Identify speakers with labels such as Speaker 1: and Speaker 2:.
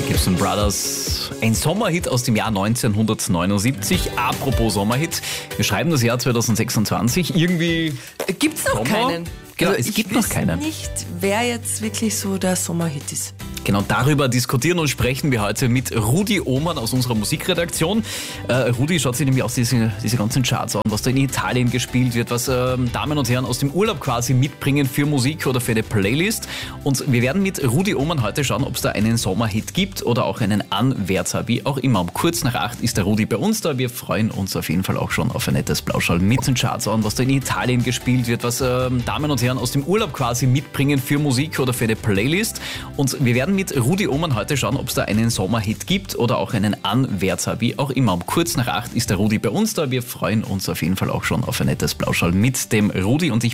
Speaker 1: Gibson Brothers, ein Sommerhit aus dem Jahr 1979. Apropos Sommerhit, wir schreiben das Jahr 2026. Irgendwie
Speaker 2: Gibt's noch keinen?
Speaker 1: Genau,
Speaker 2: Also
Speaker 1: es gibt noch keinen.
Speaker 2: Ich weiß nicht, wer jetzt wirklich so der Sommerhit ist.
Speaker 1: Genau darüber diskutieren und sprechen wir heute mit Rudi Ohmann aus unserer Musikredaktion. Rudi schaut sich nämlich auch diese ganzen Charts an, was da in Italien gespielt wird, was Damen und Herren aus dem Urlaub quasi mitbringen für Musik oder für eine Playlist. Und wir werden mit Rudi Ohmann heute schauen, ob es da einen Sommerhit gibt oder auch einen Anwärter, wie auch immer. Um kurz nach 8 ist der Rudi bei uns da. Wir freuen uns auf jeden Fall auch schon auf ein nettes Plauschall mit den Charts an, was da in Italien gespielt wird, was Damen und Herren aus dem Urlaub quasi mitbringen für Musik oder für eine Playlist. Und wir werden mit Rudi Ohmann heute schauen, ob es da einen Sommerhit gibt oder auch einen Anwärter, wie auch immer. Um kurz nach 8 ist der Rudi bei uns da. Wir freuen uns auf jeden Fall auch schon auf ein nettes Plauschall mit dem Rudi und ich